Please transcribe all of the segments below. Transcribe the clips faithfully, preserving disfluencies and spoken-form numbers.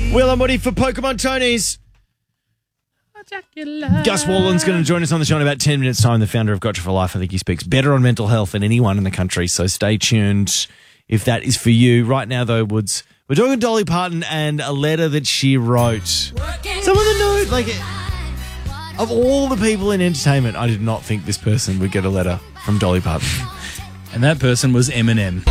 Will and Woody for Pokemon Tonys. Gus Wallen's going to join us on the show in about ten minutes' time, the founder of Gotcha for Life. I think he speaks better on mental health than anyone in the country, so stay tuned if that is for you. Right now, though, Woods, we're talking Dolly Parton and a letter that she wrote. Some of the note, like, of all the people in entertainment, I did not think this person would get a letter from Dolly Parton. And that person was Eminem.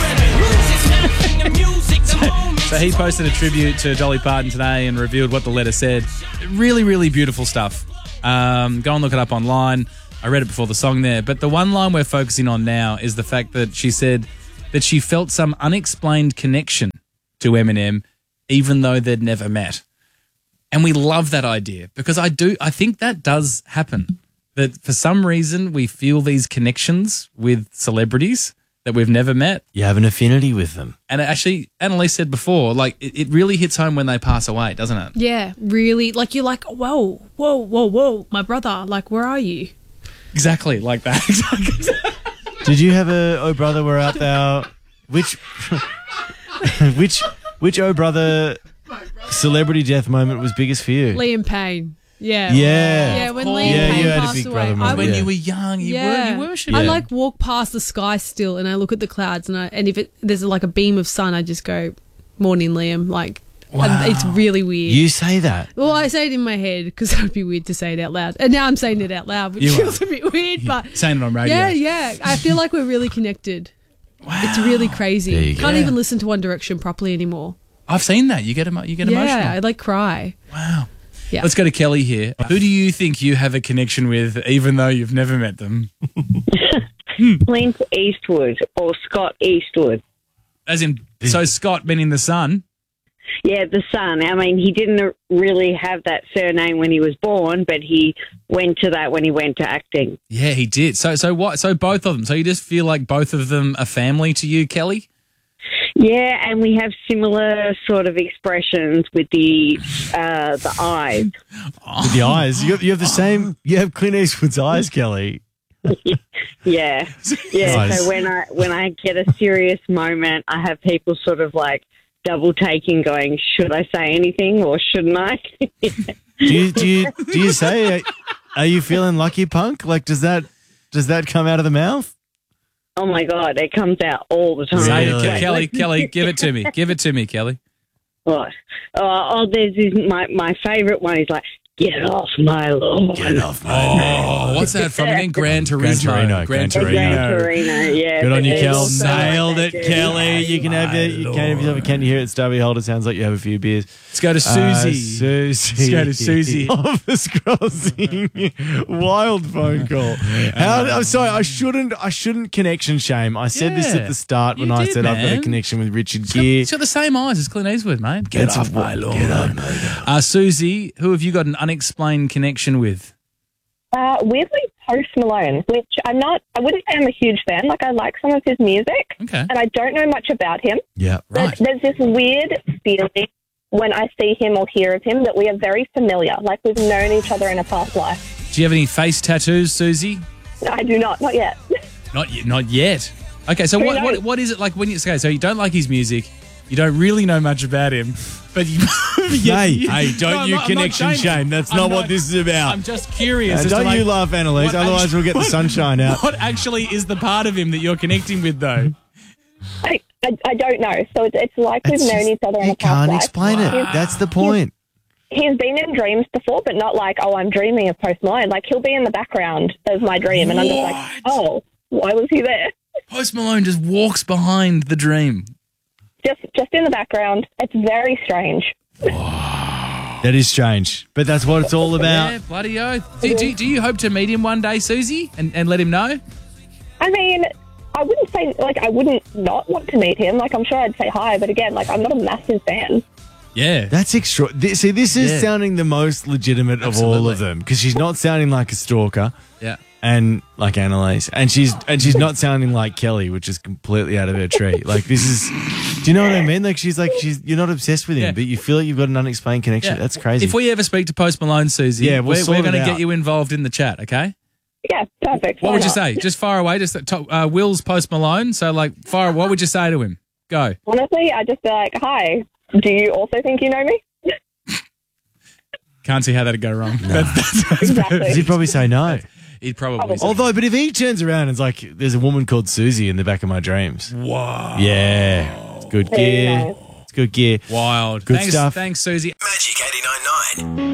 So he posted a tribute to Dolly Parton today and revealed what the letter said. Really, really beautiful stuff. Um, go and look it up online. I read it before the song there. But the one line we're focusing on now is the fact that she said that she felt some unexplained connection to Eminem, even though they'd never met. And we love that idea because I do. I think that does happen. That for some reason we feel these connections with celebrities that we've never met. You have an affinity with them. And actually, Annalise said before, like, it, it really hits home when they pass away, doesn't it? Yeah, really. Like, you're like, whoa, whoa, whoa, whoa, my brother. Like, where are you? Exactly, like that. Did you have a Oh Brother, We're Out There? Which, which, which Oh Brother celebrity death moment was biggest for you? Liam Payne. Yeah. Yeah. Yeah, when Oh, Liam yeah, Payne you had a passed big away. brother I moment, when would, yeah. you were young, you yeah. were, you worship. I Yeah. like walk past the sky still and I look at the clouds and I, and if it, there's like a beam of sun, I just go, morning, Liam. Like, Wow. and it's really weird. You say that. Well, I say it in my head because it would be weird to say it out loud. And now I'm saying it out loud, which You feels are. a bit weird. But Saying it on radio. yeah, yeah. I feel like we're really connected. Wow. It's really crazy. There you Can't go. even listen to One Direction properly anymore. I've seen that. You get emo- you get Yeah, emotional. I like cry. Wow. Yeah. Let's go to Kelly here. Who do you think you have a connection with, even though you've never met them? Clint Eastwood or Scott Eastwood. As in, so Scott meaning the son. Yeah, the son. I mean, he didn't really have that surname when he was born, but he went to that when he went to acting. Yeah, he did. So, so what? So both of them. So you just feel like both of them are family to you, Kelly? Yeah, and we have similar sort of expressions with the uh, the eyes. With the eyes. You have, you have the same, you have Clint Eastwood's eyes, Kelly. Yeah, yeah. Nice. So when I when I get a serious moment, I have people sort of like double taking, going, "Should I say anything or shouldn't I?" Do you, do you, do you say, are you feeling lucky, punk? Like, does that, does that come out of the mouth? Oh my God, it comes out all the time. Say it, Really? Ke- Kelly, Kelly, give it to me. Give it to me, Kelly. What? Oh, oh, there's this, my my favourite one. He's like, "Get off my lawn." Get off Oh, what's that from again? Gran Turismo. Gran Torino, Gran Torino. Gran Torino, yeah. Good on but you, there's Kel. also Nailed like it, that, Kelly. uh, You can have it. You can have yourself a can you hear it? Stubby Holder. Sounds like you have a few beers. Let's go to Uh, Susie. Susie. Let's go to Susie. Office crossing. Wild phone call. How, I'm sorry. I shouldn't. I shouldn't connection shame. I said this Yeah. at the start when You I did, said I've got a man. connection with Richard He's got- Gere. He's got the same eyes as Clint Eastwood, mate. Get That's off a- my lawn. get off my Uh, Susie, who have you got an unexplained connection with? Uh, weirdly, Post Malone, which I'm not, I wouldn't say I'm a huge fan. Like, I like some of his music, Okay. and I don't know much about him. Yeah. Right. But there's this weird feeling when I see him or hear of him that we are very familiar, like we've known each other in a past life. Do you have any face tattoos, Susie? No, I do not, not yet. Not yet. Not yet. Okay, so Who what, what knows? what is it like when you okay? So you don't like his music, you don't really know much about him, but you. Hey, hey, don't No, I'm you not- I'm not connection shaming. shame. That's I'm not, not- what this is about. I'm just curious. Uh, as to, don't like, you laugh, Annalise, what otherwise actu- we'll get the what- sunshine out. What actually is the part of him that you're connecting with, though? I, I, I don't know. So it's, it's like we've It's known just- each other in you a past can't life. explain it. Wow. That's the point. He's been in dreams before, but not like, oh, I'm dreaming of Post Malone. Like, he'll be in the background as my dream, and I'm just like, What? oh, why was he there? Post Malone just walks behind the dream. Just, just in the background. It's very strange. That is strange, but that's what it's all about. Yeah, bloody oath. Do, do, do you hope to meet him one day, Susie, and, and let him know? I mean, I wouldn't say, like, I wouldn't not want to meet him. Like, I'm sure I'd say hi, but again, like, I'm not a massive fan. Yeah. That's extra. This, see, this is Yeah. sounding the most legitimate of all Absolutely. of them because she's not sounding like a stalker Yeah. and like Annalise, and she's and she's not sounding like Kelly, which is completely out of her tree. Like this is, do you know what I mean? Like she's like she's you're not obsessed with him, Yeah. but you feel like you've got an unexplained connection. Yeah. That's crazy. If we ever speak to Post Malone, Susie, Yeah, we'll we're, sort we're going it to out. get you involved in the chat, okay? Yeah, perfect. What Why would you not? say? Just fire away. Just uh, uh, Will's Post Malone. So, like, fire. What would you say to him? Go. Honestly, I'd just be like, hi, do you also think you know me? Can't see how that'd go wrong. That's, that's, that's Exactly. He'd probably say no. He'd probably say. Although, but if he turns around and it's like, there's a woman called Susie in the back of my dreams. Wow. Yeah. It's good There you gear. go. It's good gear. Wild. Good thanks, stuff. Thanks, Susie. Magic eighty-nine point nine.